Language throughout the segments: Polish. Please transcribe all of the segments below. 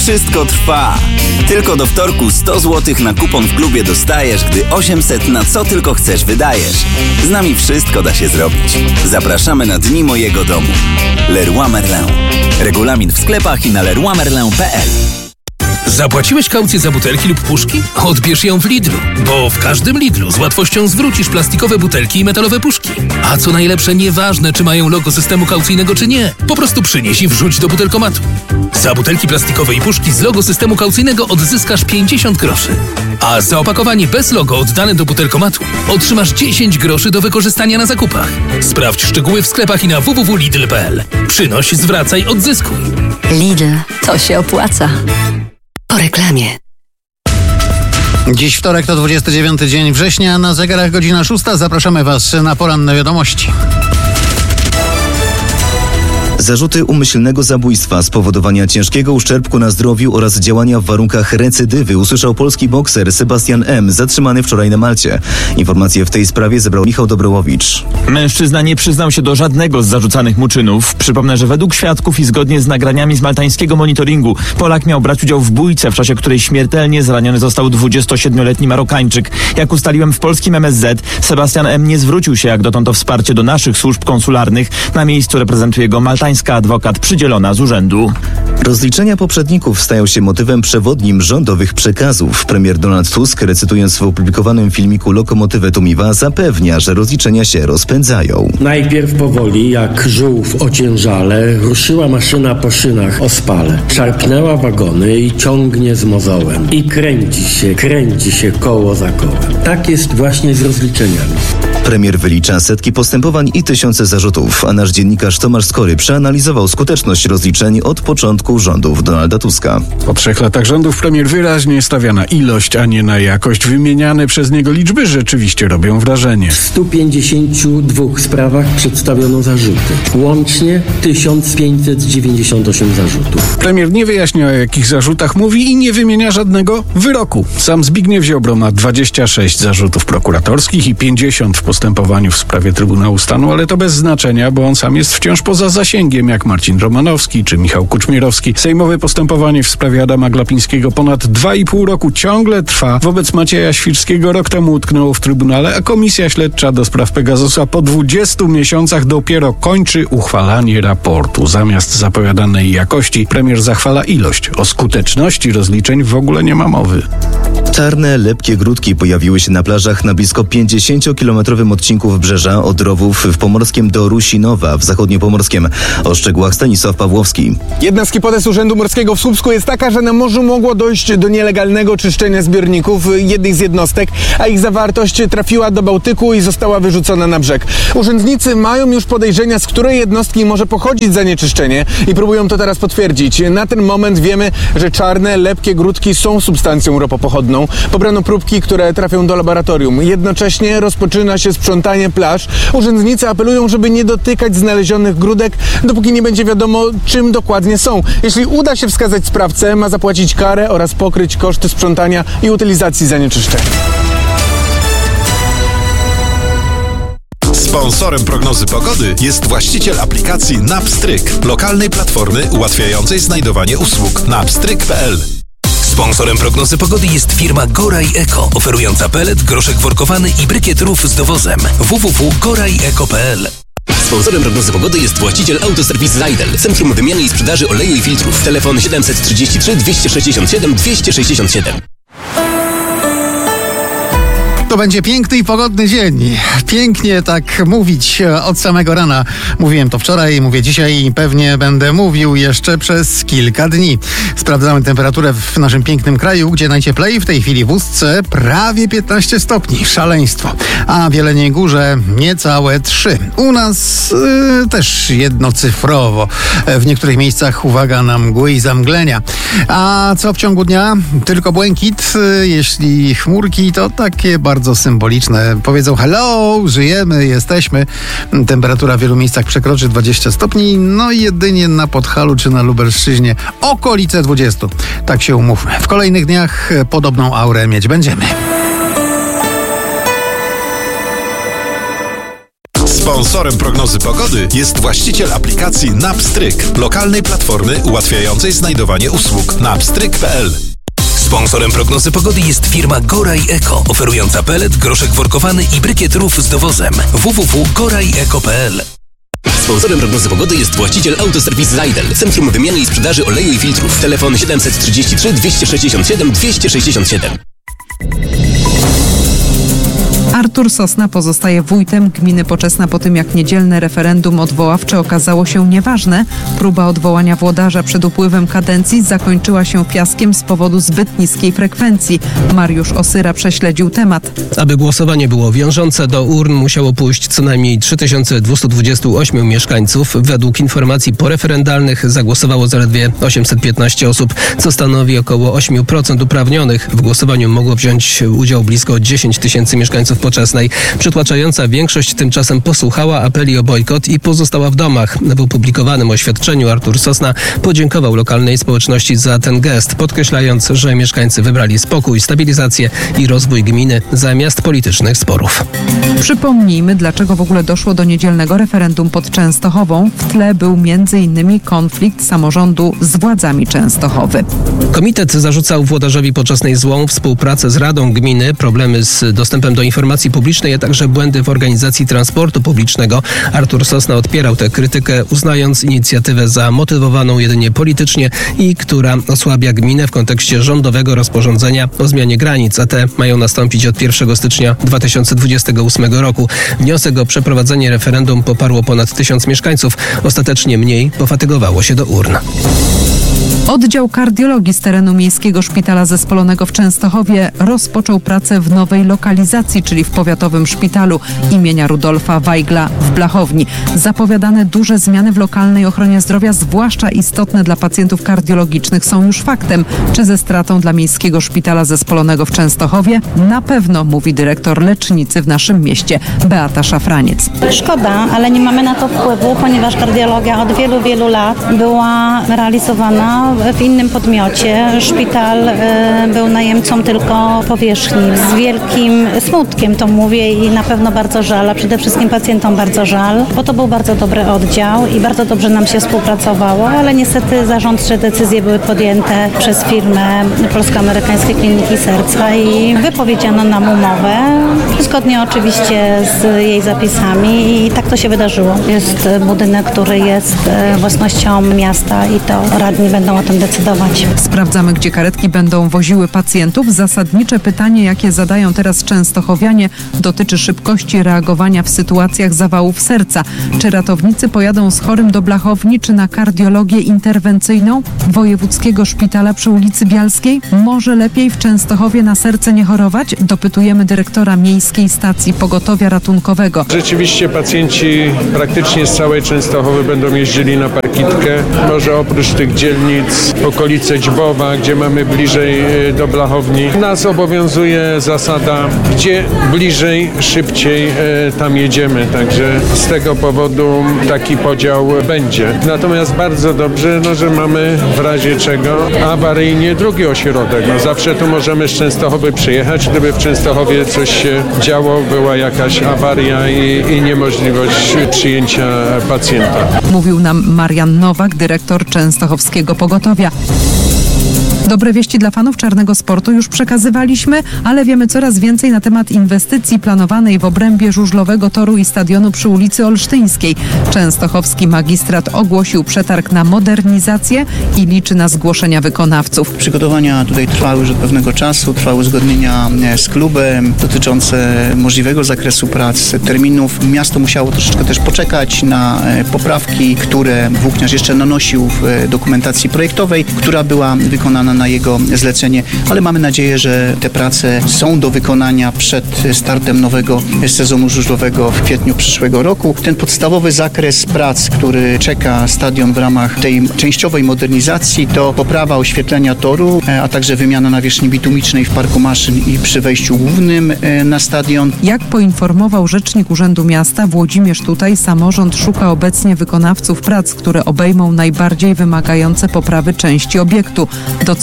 Wszystko trwa. Tylko do wtorku 100 zł na kupon w klubie dostajesz, gdy 800 na co tylko chcesz wydajesz. Z nami wszystko da się zrobić. Zapraszamy na Dni Mojego Domu. Leroy Merlin. Regulamin w sklepach i na leroymerlin.pl. Zapłaciłeś kaucję za butelki lub puszki? Odbierz ją w Lidlu, bo w każdym Lidlu z łatwością zwrócisz plastikowe butelki i metalowe puszki. A co najlepsze, nieważne czy mają logo systemu kaucyjnego czy nie, po prostu przynieś i wrzuć do butelkomatu. Za butelki plastikowe i puszki z logo systemu kaucyjnego odzyskasz 50 groszy. A za opakowanie bez logo oddane do butelkomatu otrzymasz 10 groszy do wykorzystania na zakupach. Sprawdź szczegóły w sklepach i na www.lidl.pl. Przynoś, zwracaj, odzyskuj. Lidl, to się opłaca. Po reklamie. Dziś wtorek to 29 dzień września, na zegarach godzina 6. Zapraszamy Was na poranne wiadomości. Zarzuty umyślnego zabójstwa, spowodowania ciężkiego uszczerbku na zdrowiu oraz działania w warunkach recydywy usłyszał polski bokser Sebastian M., zatrzymany wczoraj na Malcie. Informacje w tej sprawie zebrał Michał Dobrołowicz. Mężczyzna nie przyznał się do żadnego z zarzucanych mu czynów. Przypomnę, że według świadków i zgodnie z nagraniami z maltańskiego monitoringu Polak miał brać udział w bójce, w czasie której śmiertelnie zraniony został 27-letni Marokańczyk. Jak ustaliłem w polskim MSZ, Sebastian M. nie zwrócił się jak dotąd o wsparcie do naszych służb konsularnych. Na miejscu reprezentuje go maltańska adwokat przydzielona z urzędu. Rozliczenia poprzedników stają się motywem przewodnim rządowych przekazów. Premier Donald Tusk, recytując w opublikowanym filmiku Lokomotywę Tumiwa, zapewnia, że rozliczenia się rozpędzają. Najpierw powoli, jak żółw w ociężale, ruszyła maszyna po szynach ospale. Szarpnęła wagony i ciągnie z mozołem. I kręci się koło za kołem. Tak jest właśnie z rozliczeniami. Premier wylicza setki postępowań i tysiące zarzutów, a nasz dziennikarz Tomasz Skory przeanalizował skuteczność rozliczeń od początku rządów Donalda Tuska. Po 3 latach rządów premier wyraźnie stawia na ilość, a nie na jakość. Wymieniane przez niego liczby rzeczywiście robią wrażenie. W 152 sprawach przedstawiono zarzuty. Łącznie 1598 zarzutów. Premier nie wyjaśnia, o jakich zarzutach mówi i nie wymienia żadnego wyroku. Sam Zbigniew Ziobro ma 26 zarzutów prokuratorskich i 50 w postępowaniu w sprawie Trybunału Stanu, ale to bez znaczenia, bo on sam jest wciąż poza zasięgiem, jak Marcin Romanowski czy Michał Kuczmierowski. Sejmowe postępowanie w sprawie Adama Glapińskiego ponad 2,5 roku ciągle trwa. Wobec Macieja Świrskiego rok temu utknęło w Trybunale, a Komisja Śledcza do spraw Pegasusa po 20 miesiącach dopiero kończy uchwalanie raportu. Zamiast zapowiadanej jakości premier zachwala ilość. O skuteczności rozliczeń w ogóle nie ma mowy. Czarne, lepkie grudki pojawiły się na plażach na blisko 50-kilometrowym odcinku Wybrzeża od Rowów w Pomorskiem do Rusinowa w Zachodniopomorskiem. O szczegółach Stanisław Pawłowski. Jedna z hipotez Urzędu Morskiego w Słupsku jest taka, że na morzu mogło dojść do nielegalnego czyszczenia zbiorników jednej z jednostek, a ich zawartość trafiła do Bałtyku i została wyrzucona na brzeg. Urzędnicy mają już podejrzenia, z której jednostki może pochodzić zanieczyszczenie i próbują to teraz potwierdzić. Na ten moment wiemy, że czarne, lepkie grudki są substancją ropopochodną. Pobrano próbki, które trafią do laboratorium. Jednocześnie rozpoczyna się sprzątanie plaż. Urzędnicy apelują, żeby nie dotykać znalezionych grudek, dopóki nie będzie wiadomo, czym dokładnie są. Jeśli uda się wskazać sprawcę, ma zapłacić karę oraz pokryć koszty sprzątania i utylizacji zanieczyszczeń. Sponsorem prognozy pogody jest właściciel aplikacji Napstryk, lokalnej platformy ułatwiającej znajdowanie usług. Napstryk.pl. Sponsorem prognozy pogody jest firma Goraj Eko, oferująca pelet, groszek workowany i brykiet rów z dowozem. www.gorajeko.pl. Sponsorem prognozy pogody jest właściciel Autoserwis Zajdel, centrum wymiany i sprzedaży oleju i filtrów. Telefon 733 267 267. To będzie piękny i pogodny dzień. Pięknie tak mówić od samego rana. Mówiłem to wczoraj, mówię dzisiaj i pewnie będę mówił jeszcze przez kilka dni. Sprawdzamy temperaturę w naszym pięknym kraju, gdzie najcieplej w tej chwili w Ustce prawie 15 stopni. Szaleństwo. A w Jeleniej Górze niecałe 3. U nas też jednocyfrowo. W niektórych miejscach uwaga na mgły i zamglenia. A co w ciągu dnia? Tylko błękit. Jeśli chmurki, to takie bardzo symboliczne. Powiedzą hello, żyjemy, jesteśmy. Temperatura w wielu miejscach przekroczy 20 stopni, no i jedynie na Podhalu czy na Lubelszczyźnie okolice 20. Tak się umówmy. W kolejnych dniach podobną aurę mieć będziemy. Sponsorem prognozy pogody jest właściciel aplikacji Napstryk, lokalnej platformy ułatwiającej znajdowanie usług napstryk.pl. Sponsorem prognozy pogody jest firma Goraj Eko, oferująca pelet, groszek workowany i brykiet rów z dowozem. www.gorajeko.pl. Sponsorem prognozy pogody jest właściciel Autoserwis Zajdel, centrum wymiany i sprzedaży oleju i filtrów. Telefon 733 267 267. Artur Sosna pozostaje wójtem gminy Poczesna po tym, jak niedzielne referendum odwoławcze okazało się nieważne. Próba odwołania włodarza przed upływem kadencji zakończyła się fiaskiem z powodu zbyt niskiej frekwencji. Mariusz Osyra prześledził temat. Aby głosowanie było wiążące, do urn musiało pójść co najmniej 3228 mieszkańców. Według informacji poreferendalnych zagłosowało zaledwie 815 osób, co stanowi około 8% uprawnionych. W głosowaniu mogło wziąć udział blisko 10 tysięcy mieszkańców Poczesnej. Przytłaczająca większość tymczasem posłuchała apeli o bojkot i pozostała w domach. W opublikowanym oświadczeniu Artur Sosna podziękował lokalnej społeczności za ten gest, podkreślając, że mieszkańcy wybrali spokój, stabilizację i rozwój gminy zamiast politycznych sporów. Przypomnijmy, dlaczego w ogóle doszło do niedzielnego referendum pod Częstochową. W tle był m.in. konflikt samorządu z władzami Częstochowy. Komitet zarzucał włodarzowi Poczesnej złą współpracę z Radą Gminy, problemy z dostępem do informacji publicznej, a także błędy w organizacji transportu publicznego. Artur Sosna odpierał tę krytykę, uznając inicjatywę za motywowaną jedynie politycznie i która osłabia gminę w kontekście rządowego rozporządzenia o zmianie granic, a te mają nastąpić od 1 stycznia 2028 roku. Wniosek o przeprowadzenie referendum poparło ponad 1000 mieszkańców. Ostatecznie mniej pofatygowało się do urn. Oddział kardiologii z terenu Miejskiego Szpitala Zespolonego w Częstochowie rozpoczął pracę w nowej lokalizacji, czyli w powiatowym szpitalu imienia Rudolfa Weigla w Blachowni. Zapowiadane duże zmiany w lokalnej ochronie zdrowia, zwłaszcza istotne dla pacjentów kardiologicznych, są już faktem. Czy ze stratą dla Miejskiego Szpitala Zespolonego w Częstochowie? Na pewno, mówi dyrektor lecznicy w naszym mieście, Beata Szafraniec. Szkoda, ale nie mamy na to wpływu, ponieważ kardiologia od wielu, wielu lat była realizowana w innym podmiocie. Szpital był najemcą tylko powierzchni. Z wielkim smutkiem to mówię i na pewno bardzo żal, a przede wszystkim pacjentom bardzo żal, bo to był bardzo dobry oddział i bardzo dobrze nam się współpracowało, ale niestety zarządcze decyzje były podjęte przez firmę Polsko-Amerykańskiej Kliniki Serca i wypowiedziano nam umowę, zgodnie oczywiście z jej zapisami i tak to się wydarzyło. Jest budynek, który jest własnością miasta i to radni będą o tym decydować. Sprawdzamy, gdzie karetki będą woziły pacjentów. Zasadnicze pytanie, jakie zadają teraz częstochowianie, dotyczy szybkości reagowania w sytuacjach zawałów serca. Czy ratownicy pojadą z chorym do Blachowni, czy na kardiologię interwencyjną Wojewódzkiego Szpitala przy ulicy Bialskiej? Może lepiej w Częstochowie na serce nie chorować? Dopytujemy dyrektora Miejskiej Stacji Pogotowia Ratunkowego. Rzeczywiście pacjenci praktycznie z całej Częstochowy będą jeździli na Parkitkę. Może oprócz tych dzielnic okolice Dźbowa, gdzie mamy bliżej do Blachowni. Nas obowiązuje zasada, gdzie bliżej, szybciej tam jedziemy. Także z tego powodu taki podział będzie. Natomiast bardzo dobrze, że mamy w razie czego awaryjnie drugi ośrodek. Zawsze tu możemy z Częstochowy przyjechać, gdyby w Częstochowie coś się działo, była jakaś awaria i niemożliwość przyjęcia pacjenta. Mówił nam Marian Nowak, dyrektor Częstochowskiego Pogotowia. Dobre wieści dla fanów czarnego sportu już przekazywaliśmy, ale wiemy coraz więcej na temat inwestycji planowanej w obrębie żużlowego toru i stadionu przy ulicy Olsztyńskiej. Częstochowski magistrat ogłosił przetarg na modernizację i liczy na zgłoszenia wykonawców. Przygotowania tutaj trwały już od pewnego czasu, trwały uzgodnienia z klubem dotyczące możliwego zakresu prac, terminów. Miasto musiało troszeczkę też poczekać na poprawki, które włókniarz jeszcze nanosił w dokumentacji projektowej, która była wykonana na jego zlecenie, ale mamy nadzieję, że te prace są do wykonania przed startem nowego sezonu żużlowego w kwietniu przyszłego roku. Ten podstawowy zakres prac, który czeka stadion w ramach tej częściowej modernizacji, to poprawa oświetlenia toru, a także wymiana nawierzchni bitumicznej w parku maszyn i przy wejściu głównym na stadion. Jak poinformował rzecznik Urzędu Miasta Włodzimierz Tutaj, samorząd szuka obecnie wykonawców prac, które obejmą najbardziej wymagające poprawy części obiektu. Do celu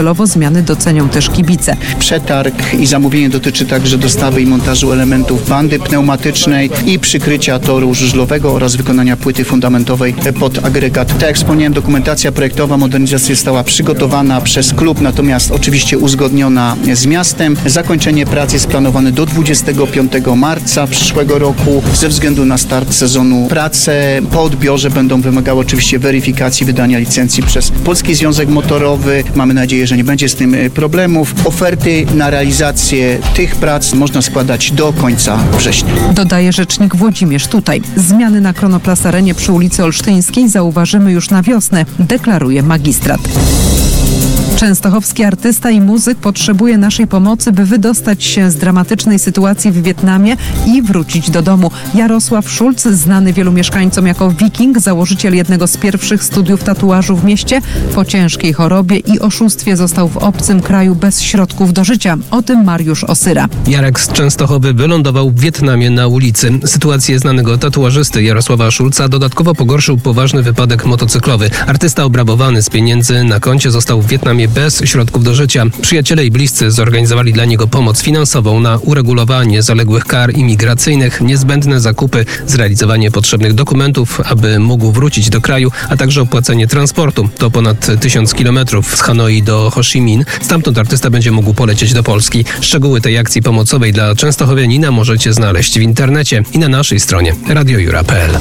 Docelowo zmiany docenią też kibice. Przetarg i zamówienie dotyczy także dostawy i montażu elementów bandy pneumatycznej i przykrycia toru żużlowego oraz wykonania płyty fundamentowej pod agregat. Tak jak wspomniałem, dokumentacja projektowa modernizacji została przygotowana przez klub, natomiast oczywiście uzgodniona z miastem. Zakończenie prac jest planowane do 25 marca przyszłego roku. Ze względu na start sezonu prace po odbiorze będą wymagały oczywiście weryfikacji wydania licencji przez Polski Związek Motorowy. Mamy nadzieję, że nie będzie z tym problemów. Oferty na realizację tych prac można składać do końca września. Dodaje rzecznik Włodzimierz Tutaj. Zmiany na Chronoplast Arenie przy ulicy Olsztyńskiej zauważymy już na wiosnę, deklaruje magistrat. Częstochowski artysta i muzyk potrzebuje naszej pomocy, by wydostać się z dramatycznej sytuacji w Wietnamie i wrócić do domu. Jarosław Szulc, znany wielu mieszkańcom jako Wiking, założyciel jednego z pierwszych studiów tatuażu w mieście, po ciężkiej chorobie i oszustwie został w obcym kraju bez środków do życia. O tym Mariusz Osyra. Jarek z Częstochowy wylądował w Wietnamie na ulicy. Sytuację znanego tatuażysty Jarosława Szulca dodatkowo pogorszył poważny wypadek motocyklowy. Artysta obrabowany z pieniędzy na koncie został w Wietnamie bez środków do życia. Przyjaciele i bliscy zorganizowali dla niego pomoc finansową na uregulowanie zaległych kar imigracyjnych, niezbędne zakupy, zrealizowanie potrzebnych dokumentów, aby mógł wrócić do kraju, a także opłacenie transportu. To ponad 1000 kilometrów z Hanoi do Ho Chi Minh. Stamtąd artysta będzie mógł polecieć do Polski. Szczegóły tej akcji pomocowej dla częstochowianina możecie znaleźć w internecie i na naszej stronie radiojura.pl.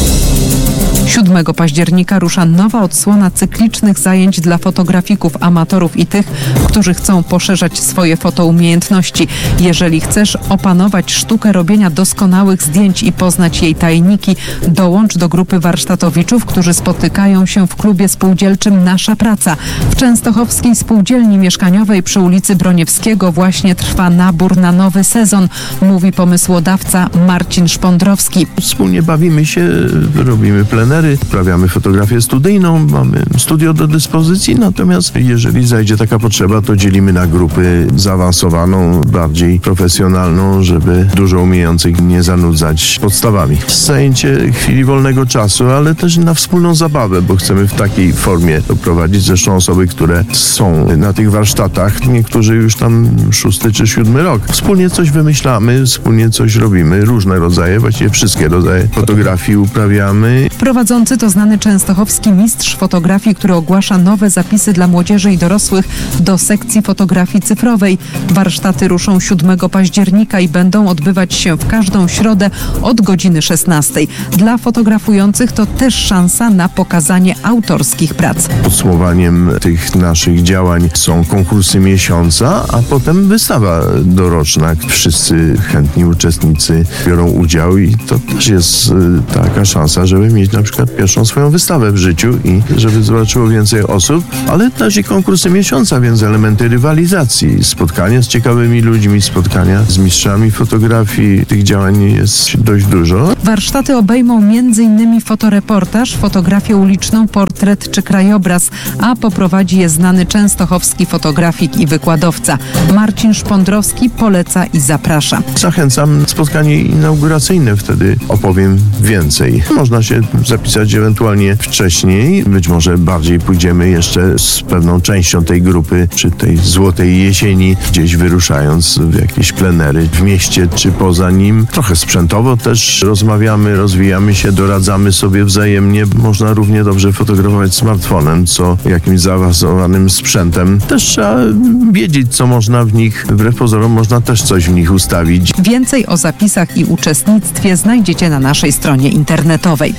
7 października rusza nowa odsłona cyklicznych zajęć dla fotografików, amatorów i tych, którzy chcą poszerzać swoje fotoumiejętności. Jeżeli chcesz opanować sztukę robienia doskonałych zdjęć i poznać jej tajniki, dołącz do grupy warsztatowiczów, którzy spotykają się w klubie spółdzielczym Nasza Praca. W Częstochowskiej Spółdzielni Mieszkaniowej przy ulicy Broniewskiego właśnie trwa nabór na nowy sezon, mówi pomysłodawca Marcin Szpądrowski. Wspólnie bawimy się, robimy plenery, uprawiamy fotografię studyjną, mamy studio do dyspozycji, natomiast jeżeli zajdzie taka potrzeba, to dzielimy na grupy zaawansowaną, bardziej profesjonalną, żeby dużo umiejących nie zanudzać podstawami. Zajęcie chwili wolnego czasu, ale też na wspólną zabawę, bo chcemy w takiej formie to prowadzić. Zresztą osoby, które są na tych warsztatach, niektórzy już tam 6. czy 7. rok. Wspólnie coś wymyślamy, wspólnie coś robimy, różne rodzaje, właściwie wszystkie rodzaje fotografii uprawiamy. Prowadzący to znany częstochowski mistrz fotografii, który ogłasza nowe zapisy dla młodzieży i dorosłych do sekcji fotografii cyfrowej. Warsztaty ruszą 7 października i będą odbywać się w każdą środę od godziny 16. Dla fotografujących to też szansa na pokazanie autorskich prac. Podsumowaniem tych naszych działań są konkursy miesiąca, a potem wystawa doroczna. Wszyscy chętni uczestnicy biorą udział i to też jest taka szansa, żeby mieć na przykład pierwszą swoją wystawę w życiu i żeby zobaczyło więcej osób, ale też i konkursy miesiąca, więc elementy rywalizacji, spotkania z ciekawymi ludźmi, spotkania z mistrzami fotografii. Tych działań jest dość dużo. Warsztaty obejmą m.in. fotoreportaż, fotografię uliczną, portret czy krajobraz, a poprowadzi je znany częstochowski fotografik i wykładowca. Marcin Szpądrowski poleca i zaprasza. Zachęcam, spotkanie inauguracyjne, wtedy opowiem więcej. Można się zapisać ewentualnie wcześniej. Być może bardziej pójdziemy jeszcze z pewną częścią tej grupy, czy tej złotej jesieni, gdzieś wyruszając w jakieś plenery w mieście, czy poza nim. Trochę sprzętowo też rozmawiamy, rozwijamy się, doradzamy sobie wzajemnie. Można równie dobrze fotografować smartfonem, co jakimś zaawansowanym sprzętem. Też trzeba wiedzieć, co można w nich, wbrew pozorom, można też coś w nich ustawić. Więcej o zapisach i uczestnictwie znajdziecie na naszej stronie internetowej.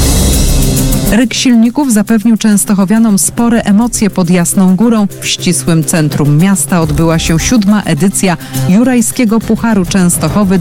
Ryk Silników zapewnił częstochowianom spore emocje pod Jasną Górą. W ścisłym centrum miasta odbyła się 7. edycja Jurajskiego Pucharu Częstochowy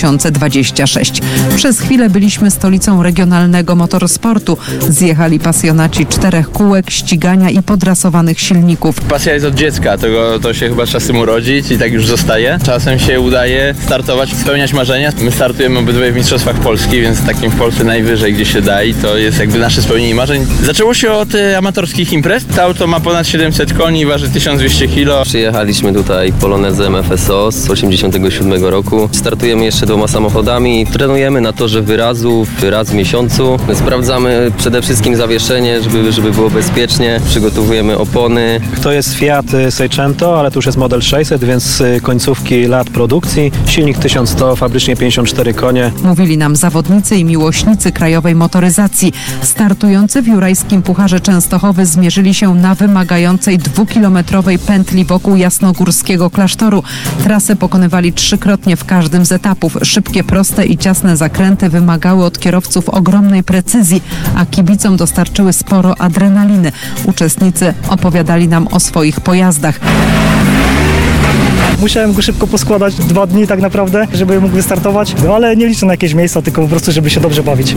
2026. Przez chwilę byliśmy stolicą regionalnego motorsportu. Zjechali pasjonaci 4 kółek, ścigania i podrasowanych silników. Pasja jest od dziecka, to się chyba czasem urodzić i tak już zostaje. Czasem się udaje startować, spełniać marzenia. My startujemy obydwoje w Mistrzostwach Polski, więc takim w Polsce najwyżej, gdzie się da i to jest jakby nasze spełnienie marzeń. Zaczęło się od amatorskich imprez. To auto ma ponad 700 koni, waży 1200 kg. Przyjechaliśmy tutaj Polonezem FSO z 87 roku. Startujemy jeszcze 2 samochodami. Trenujemy na torze wyrazów, raz w miesiącu. Sprawdzamy przede wszystkim zawieszenie, żeby było bezpiecznie. Przygotowujemy opony. To jest Fiat Seicento, ale to już jest model 600, więc końcówki lat produkcji. Silnik 1100, fabrycznie 54 konie. Mówili nam zawodnicy i miłośnicy krajowej motoryzacji. Startujący w Jurajskim Pucharze Częstochowy zmierzyli się na wymagającej 2-kilometrowej pętli wokół Jasnogórskiego Klasztoru. Trasę pokonywali 3-krotnie w każdym z etapów. Szybkie, proste i ciasne zakręty wymagały od kierowców ogromnej precyzji, a kibicom dostarczyły sporo adrenaliny. Uczestnicy opowiadali nam o swoich pojazdach. Musiałem go szybko poskładać, 2 dni tak naprawdę, żeby mógł wystartować, ale nie liczę na jakieś miejsca, tylko po prostu, żeby się dobrze bawić.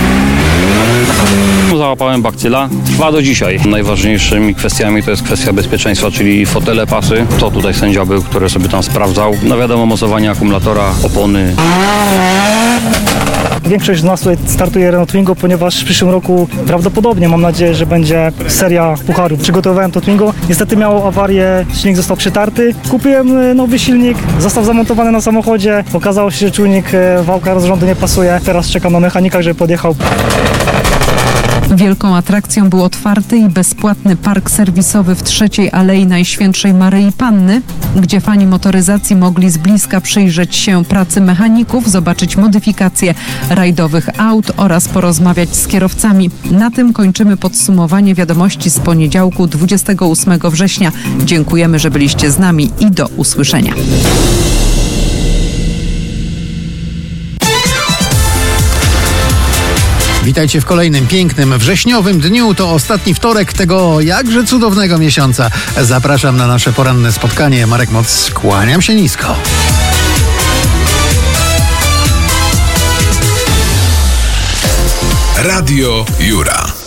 Załapałem bakcyla, trwa do dzisiaj. Najważniejszymi kwestiami to jest kwestia bezpieczeństwa, czyli fotele, pasy. To tutaj sędzia był, który sobie tam sprawdzał. No wiadomo, mocowanie akumulatora, opony. Większość z nas startuje Renault Twingo, ponieważ w przyszłym roku prawdopodobnie, mam nadzieję, że będzie seria pucharów. Przygotowałem to Twingo. Niestety miało awarię, silnik został przytarty. Kupiłem nowy silnik, został zamontowany na samochodzie. Okazało się, że czujnik wałka rozrządu nie pasuje. Teraz czekam na mechanika, żeby podjechał. Wielką atrakcją był otwarty i bezpłatny park serwisowy w 3. Alei Najświętszej Maryi Panny, gdzie fani motoryzacji mogli z bliska przyjrzeć się pracy mechaników, zobaczyć modyfikacje rajdowych aut oraz porozmawiać z kierowcami. Na tym kończymy podsumowanie wiadomości z poniedziałku 28 września. Dziękujemy, że byliście z nami i do usłyszenia. Witajcie w kolejnym pięknym wrześniowym dniu. To ostatni wtorek tego jakże cudownego miesiąca. Zapraszam na nasze poranne spotkanie. Marek Moc, kłaniam się nisko. Radio Jura.